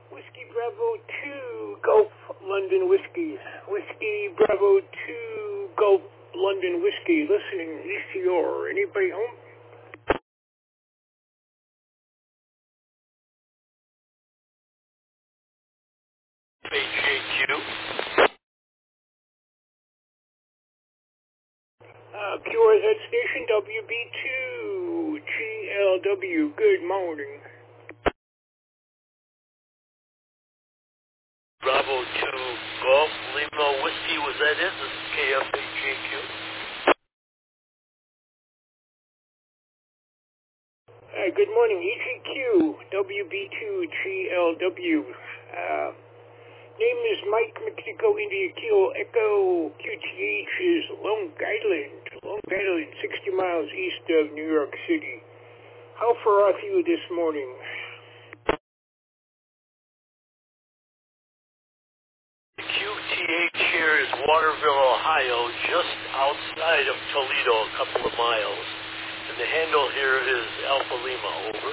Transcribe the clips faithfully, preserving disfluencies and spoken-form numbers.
Whiskey Bravo two, Gulf London Whiskey. Whiskey Bravo two, Gulf London Whiskey. Listening, E C R. Anybody home? H A Q. Uh, Q R Z station W B two G L W. Good morning. Bravo two, Golf Lima Whiskey. Was that it? This is K F H A Q. Uh, good morning, E G Q W B two G L W. Uh, name is Mike Mexico India Kilo Echo. Q T H is Long Island. Long Island, sixty miles east of New York City. How far are you this morning? Q T H here is Waterville, Ohio, just outside of Toledo, a couple of miles. And the handle here is Alpha Lima, over.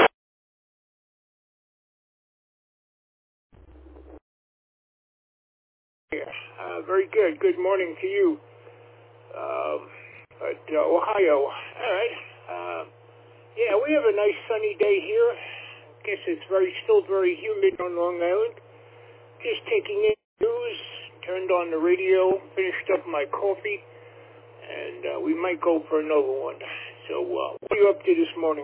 Yeah, uh, very good. Good morning to you. Um, but, uh, Ohio. All right. Uh, yeah, we have a nice sunny day here. Guess it's very still very humid on Long Island. Just taking in news, turned on the radio, finished up my coffee, and uh, we might go for another one. So, uh, what are you up to this morning?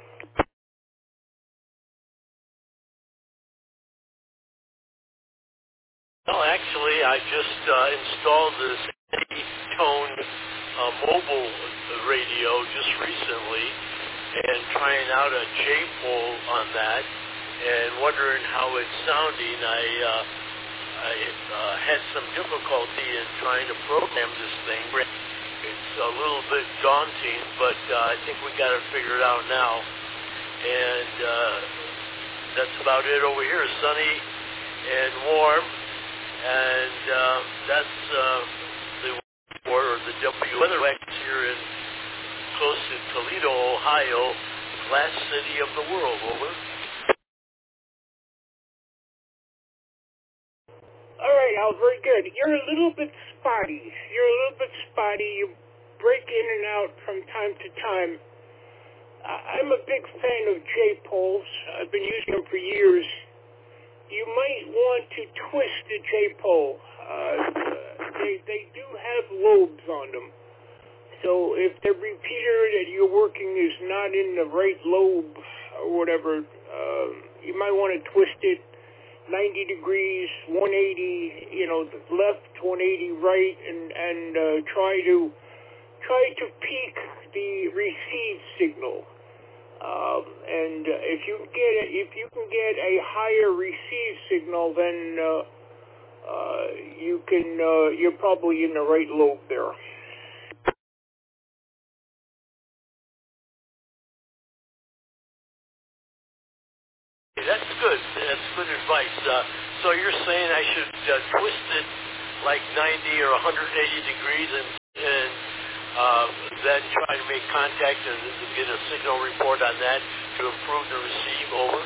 Well, actually, I just uh, installed this eight-tone uh, mobile radio just recently and trying out a J-pole on that and wondering how it's sounding. I, uh, I uh, had some difficulty in trying to program this thing. It's a little bit daunting, but uh, I think we got it figured out now. And uh, that's about it over here. Sunny and warm. And uh, that's uh, the or the W Weather X here in close to Toledo, Ohio, last city of the world. Over. All right, Al, very good. You're a little bit spotty. You're a little bit spotty. You break in and out from time to time. I- I'm a big fan of J-poles. I've been using them for years. You might want to twist the J-pole. Uh, they, they do have lobes on them. So if the repeater that you're working is not in the right lobe or whatever, um, you might want to twist it ninety degrees, one eighty, you know, left, one eighty right, and, and uh, try to try to peak the receive signal. Um, and uh, if you get it, if you can get a higher receive signal, then uh, uh, you can uh, you're probably in the right lobe there. Hey, that's good. That's good advice. Uh, so you're saying I should uh, twist it like ninety or one hundred eighty degrees and, and uh, then try to make contact and get a signal report on that to improve the receive, over?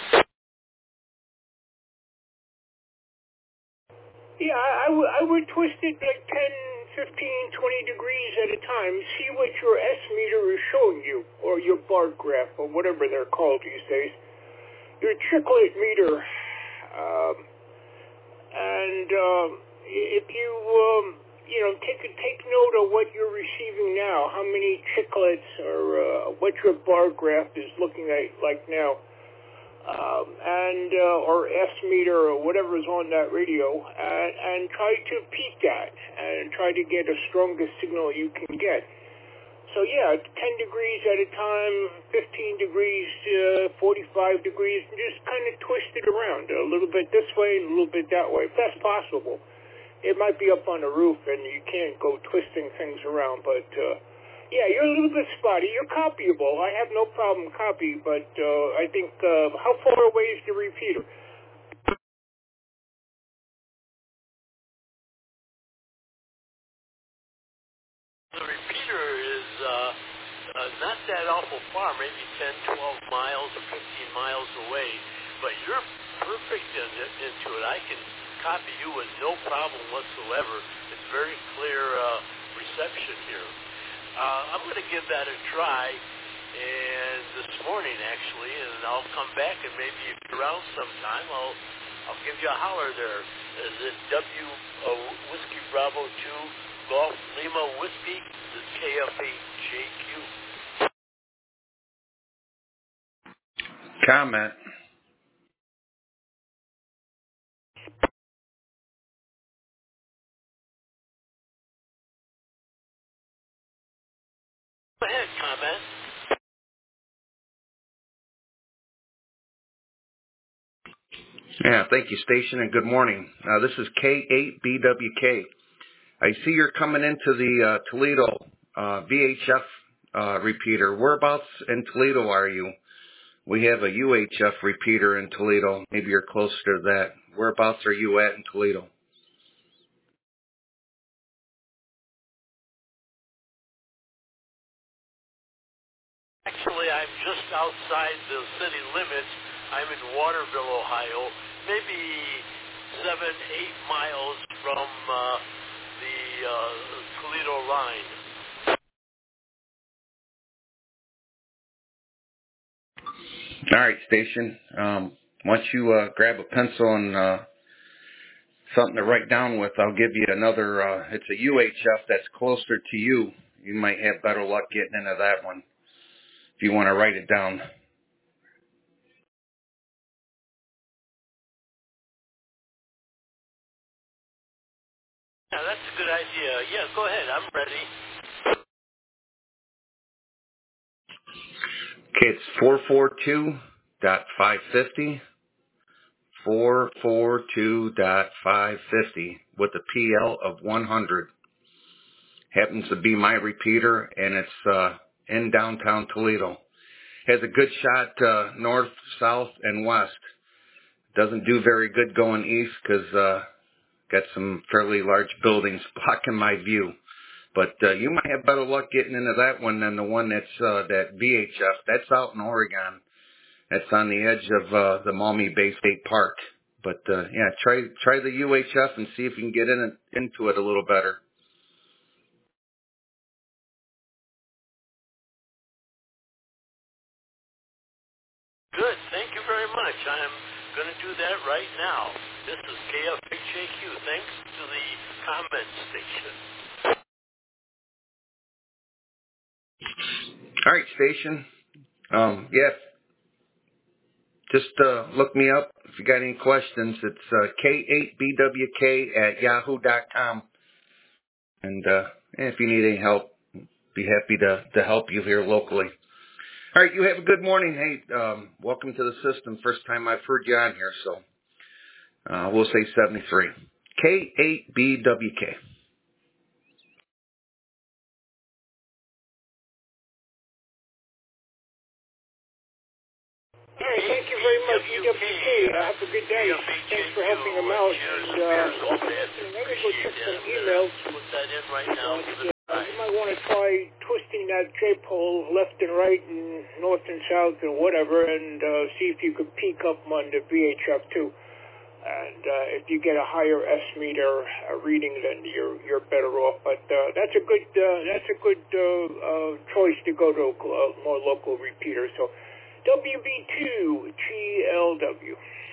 Yeah, I, I, w- I would twist it like ten, fifteen, twenty degrees at a time. See what your S meter is showing you, or your bar graph, or whatever they're called these days. Your chiclet meter. Um, and um, if you, um, you know, take take note of what you're receiving now, how many chiclets, or uh, what your bar graph is looking at like now. Um, and uh, or S meter or whatever is on that radio, and, and try to peak that and try to get the strongest signal you can get. So yeah, ten degrees at a time, fifteen degrees, uh, forty-five degrees, and just kind of twist it around a little bit this way and a little bit that way, if that's possible. It might be up on the roof and you can't go twisting things around, but uh, yeah, you're a little bit spotty. You're copyable. I have no problem copy, but uh, I think, uh, how far away is the repeater? The repeater is uh, uh, not that awful far, maybe ten, twelve miles or fifteen miles away, but you're perfect in, into it. I can copy you with no problem whatsoever. It's very clear uh, reception here. Uh, I'm going to give that a try, and this morning actually, and I'll come back and maybe if you're around sometime, I'll I'll give you a holler there. Is it W uh, Whiskey Bravo two Golf Lima Whiskey? This is K F A J Q. Comment. Go ahead, comment. Yeah, thank you, station, and good morning. Uh, this is K eight B W K. I see you're coming into the uh, Toledo uh, V H F uh, repeater. Whereabouts in Toledo are you? We have a U H F repeater in Toledo. Maybe you're closer to that. Whereabouts are you at in Toledo? Actually, I'm just outside the city limits. I'm in Waterville, Ohio, maybe seven, eight miles from uh, the uh, Toledo line. All right, station. Um, once you uh, grab a pencil and uh, something to write down with, I'll give you another. Uh, it's a U H F that's closer to you. You might have better luck getting into that one if you want to write it down. Yeah, that's a good idea. Yeah, go ahead. I'm ready. Okay, it's four forty-two dot five fifty. four forty-two dot five fifty with a P L of one hundred. Happens to be my repeater, and it's uh, in downtown Toledo. Has a good shot uh, north, south, and west. Doesn't do very good going east because uh, got some fairly large buildings blocking my view. But uh, you might have better luck getting into that one than the one that's uh, that V H F. That's out in Oregon. That's on the edge of uh, the Maumee Bay State Park. But uh, yeah, try try the U H F and see if you can get in it, into it a little better. Good. Thank you very much. I'm going to do that right now. This is K F H A Q. Thanks to the comment station. All right, station. Um, yeah, just uh, look me up if you got any questions. It's uh, K eight B W K at yahoo dot com. And uh, if you need any help, be happy to, to help you here locally. All right, you have a good morning. Hey, um, welcome to the system. First time I've heard you on here, so uh, we'll say seventy-three. K eight B W K. All right, thank you very much, E W K. Uh, have a good day. Thanks for helping him out. And uh, listen, I'm going to go check some emails. Put that in right now. Uh, you might want to try twisting that J-pole left and right and north and south and whatever, and uh, see if you could peak up on the V H F too. And uh, if you get a higher S meter uh, reading, then you're you're better off. But uh, that's a good uh, that's a good uh, uh, choice to go to a more local repeater. So W B two G L W.